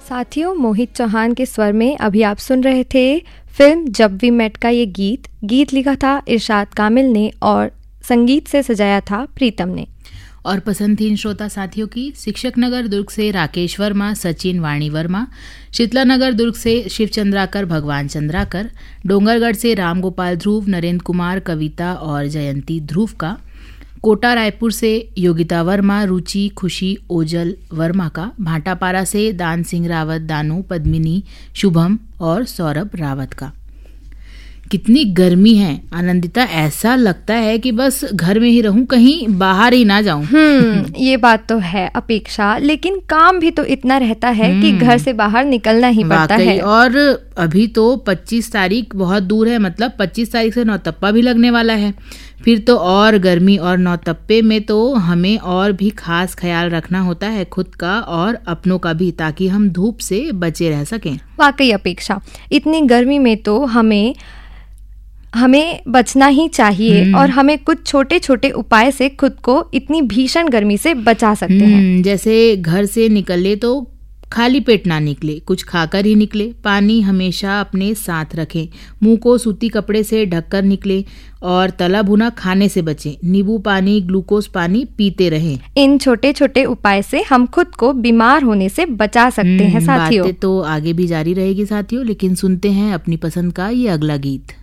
साथियों, मोहित चौहान के स्वर में अभी आप सुन रहे थे फिल्म जब वी मेट का ये गीत लिखा था इरशाद कामिल ने और संगीत से सजाया था प्रीतम ने। और पसंद थी इन श्रोता साथियों की शिक्षक नगर दुर्ग से राकेश वर्मा, सचिन वाणी वर्मा, शीतला नगर दुर्ग से शिव चंद्राकर, भगवान चंद्राकर, डोंगरगढ़ से राम गोपाल ध्रुव, नरेंद्र कुमार, कविता और जयंती ध्रुव का, कोटा रायपुर से योगिता वर्मा, रुचि, खुशी, ओजल वर्मा का, भाटापारा से दान सिंह रावत, दानू, पद्मिनी, शुभम और सौरभ रावत का। कितनी गर्मी है आनंदिता, ऐसा लगता है कि बस घर में ही रहूं, कहीं बाहर ही ना जाऊं। ये बात तो है अपेक्षा, लेकिन काम भी तो इतना रहता है कि घर से बाहर निकलना ही पड़ता है। और अभी तो 25 तारीख बहुत दूर है, मतलब 25 तारीख से नौतप्पा भी लगने वाला है, फिर तो और गर्मी। और नौतप्पे में तो हमें और भी खास ख्याल रखना होता है खुद का और अपनों का भी, ताकि हम धूप से बचे रह सकें। वाकई अपेक्षा, इतनी गर्मी में तो हमें बचना ही चाहिए और हमें कुछ छोटे छोटे उपाय से खुद को इतनी भीषण गर्मी से बचा सकते हैं। जैसे घर से निकले तो खाली पेट ना निकले, कुछ खाकर ही निकले, पानी हमेशा अपने साथ रखें, मुंह को सूती कपड़े से ढककर निकले और तला भुना खाने से बचें, नींबू पानी, ग्लूकोज पानी पीते रहें। इन छोटे छोटे उपाय से हम खुद को बीमार होने से बचा सकते हैं साथियों। बातें तो आगे भी जारी रहेगी साथियों, लेकिन सुनते हैं अपनी पसंद का ये अगला गीत।